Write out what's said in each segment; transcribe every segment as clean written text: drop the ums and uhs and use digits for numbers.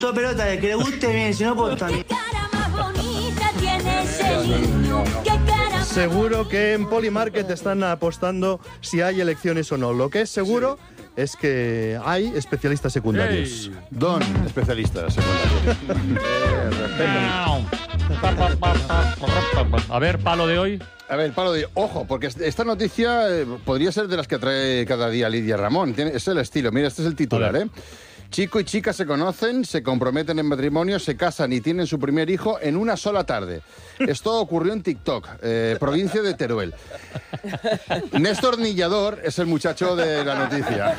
pelota, de que le guste bien, si no, pues también. Seguro que en Polymarket están apostando si hay elecciones o no. Lo que es seguro es que hay especialistas secundarios. Hey. Don especialistas secundarios. A ver, palo de hoy. A ver, palo de... Ojo, porque esta noticia podría ser de las que trae cada día Lidia Ramón. Es el estilo. Mira, este es el titular, ¿eh? Chico y chica se conocen, se comprometen en matrimonio, se casan y tienen su primer hijo en una sola tarde. Esto ocurrió en TikTok, provincia de Teruel. Néstor Nillador es el muchacho de la noticia.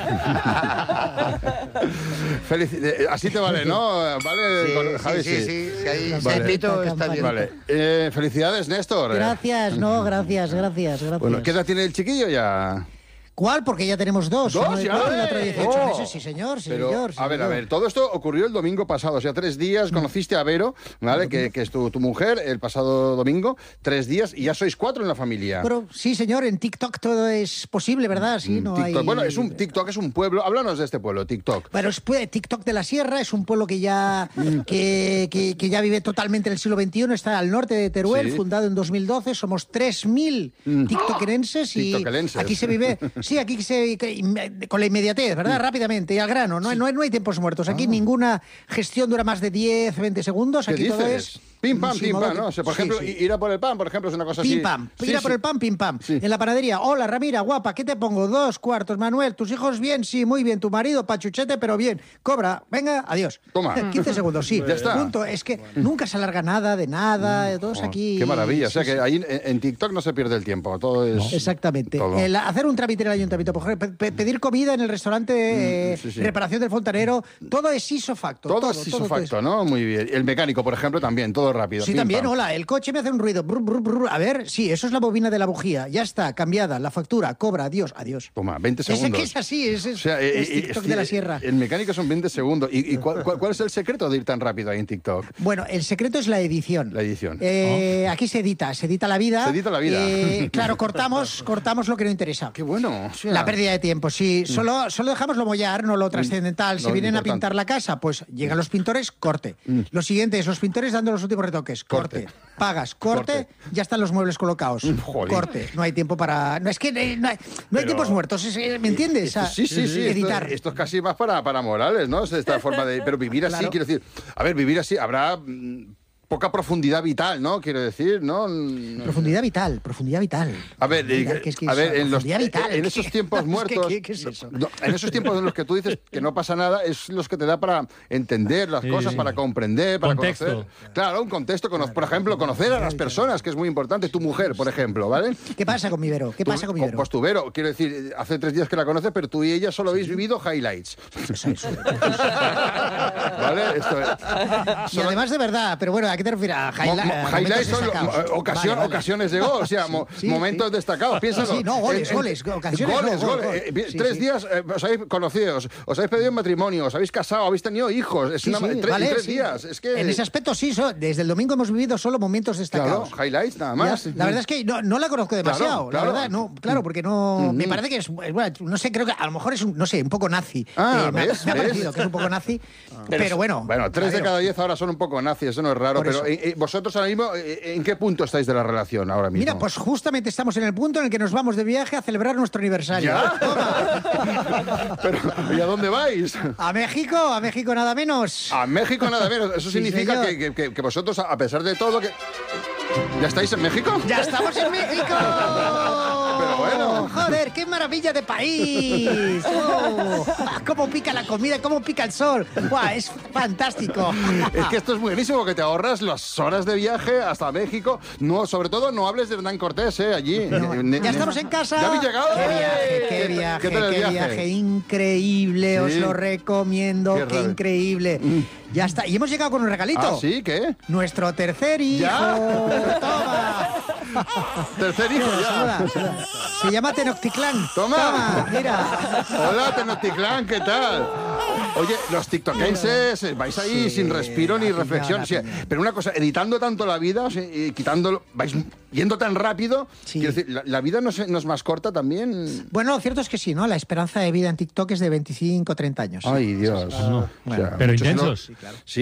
Así te vale, ¿no? ¿Vale, Javi? Sí. Ahí vale. está bien. Vale. Felicidades, Néstor. Gracias, gracias. Bueno, ¿qué edad tiene el chiquillo ya? ¿Cuál? Porque ya tenemos dos. ¿Dos uno de ya? cuatro y otro de 18 meses. Sí, señor. A ver, todo esto ocurrió el domingo pasado, o sea, 3 días. Conociste a Vero, ¿vale? Que es tu mujer, el pasado domingo, 3 días, y ya sois 4 en la familia. Pero sí, señor, en TikTok todo es posible, ¿verdad? Sí, no TikTok. hay... Bueno, TikTok es un pueblo. Háblanos de este pueblo, TikTok. Bueno, es TikTok de la Sierra, es un pueblo que ya que ya vive totalmente en el siglo XXI, está al norte de Teruel, fundado en 2012, somos 3.000 tiktokerenses y aquí se vive, con la inmediatez, ¿verdad? Rápidamente y al grano, no hay tiempos muertos, aquí ninguna gestión dura más de 10, 20 segundos, aquí todo es... Pim, pam, ¿no? O sea, por ejemplo, ir a por el pan, por ejemplo, es una cosa así. Pim, pam. Ir a por el pan, pim, pam. Sí. En la panadería, hola, Ramira, guapa, ¿qué te pongo? 2 cuartos, Manuel, ¿tus hijos bien? Sí, muy bien. Tu marido, pachuchete, pero bien. Cobra, venga, adiós. Toma. 15 segundos, sí. Ya está. Punto. Es que nunca se alarga nada de nada, todos aquí... Qué maravilla. O sea, que ahí en TikTok no se pierde el tiempo, todo es... Exactamente. Todo. Hacer un trámite en el ayuntamiento, por ejemplo, pedir comida en el restaurante, reparación del fontanero, todo es isofacto. Todo es isofacto, ¿no? Muy bien. El mecánico, por ejemplo, también, todo rápido. Sí, Pim, también, pam. hola, el coche me hace un ruido. Brr, brr, brr. A ver, sí, eso es la bobina de la bujía. Ya está, cambiada, la factura, cobra, adiós. Toma, 20 segundos. Es así, es TikTok es de la Sierra. El mecánico son 20 segundos. ¿Y cuál es el secreto de ir tan rápido ahí en TikTok? Bueno, el secreto es la edición. La edición. Aquí se edita la vida. Se edita la vida. Claro, cortamos lo que no interesa. Qué bueno. O sea... La pérdida de tiempo, sí. Solo dejamos lo mollar, no lo trascendental. Si vienen a pintar la casa, pues llegan los pintores, corte. Lo siguiente es los pintores dando los últimos retoques, corte. Pagas, corte, ya están los muebles colocados. Corte, no hay tiempo para... No, es que no hay tiempos muertos, ¿me entiendes? Sí. Editar. Esto es casi más para Morales, ¿no? Es esta forma de... Pero vivir así, quiero decir... A ver, vivir así, habrá... poca profundidad vital, ¿no? Quiero decir, ¿no? Profundidad vital. A ver, en esos tiempos muertos... ¿Qué es eso? En esos tiempos en los que tú dices que no pasa nada, es los que te da para entender las cosas, para comprender, para conocer. Claro, un contexto, por ejemplo, conocer a las personas, que es muy importante. Tu mujer, por ejemplo, ¿vale? ¿Qué pasa con mi Vero? Pues tu Vero, quiero decir, hace 3 días que la conoces, pero tú y ella solo habéis vivido highlights. ¿Vale? Esto es. Y además de verdad, pero bueno, ¿a qué te refieres? Highlights son ocasiones de gol, o sea, momentos destacados. Piénsalo. Sí, no, goles, ocasiones. Goles. 3 días os habéis conocido, os habéis pedido en matrimonio, os habéis casado, habéis tenido hijos. Es 3 días. Es que... En ese aspecto sí, desde el domingo hemos vivido solo momentos destacados. Claro, highlights nada más. La verdad es que no la conozco demasiado, la verdad, no, claro, porque no... Me parece que es, bueno, no sé, creo que a lo mejor es, un poco nazi. Me ha parecido que es un poco nazi, pero bueno. Bueno, 3 de cada 10 ahora son un poco nazi, eso no es raro, pero vosotros ahora mismo, ¿en qué punto estáis de la relación ahora mismo? Mira, pues justamente estamos en el punto en el que nos vamos de viaje a celebrar nuestro aniversario. ¿Ya? Toma. Pero, ¿y a dónde vais? A México nada menos. A México nada menos. Eso significa que vosotros, a pesar de todo, que... ¿Ya estáis en México? ¡Ya estamos en México! Pero bueno. ¡Joder, qué maravilla de país! ¡Cómo pica la comida, cómo pica el sol! ¡Buah, es fantástico! Es que esto es buenísimo, que te ahorras las horas de viaje hasta México. No, sobre todo, no hables de Hernán Cortés, allí. Ya estamos en casa. ¿Ya habéis llegado? ¡Qué viaje! Increíble, os lo recomiendo. ¡Qué increíble! Ya está. Y hemos llegado con un regalito. ¿Ah, sí? ¿Qué? Nuestro tercer hijo. ¿Ya? ¡Toma! Tercer hijo, ya. Se llama Tenochtitlán. Toma. Mira. Hola, Tenochtitlán, ¿qué tal? Oye, los tiktokenses vais ahí sin respiro ni reflexión. O sea, pero una cosa, editando tanto la vida, o sea, y quitándolo, vais yendo tan rápido. Sí. Quiero decir, ¿la vida no es más corta también? Bueno, lo cierto es que sí, ¿no? La esperanza de vida en TikTok es de 25 o 30 años. Ay, Dios. Bueno, Pero muchos intensos. Sí,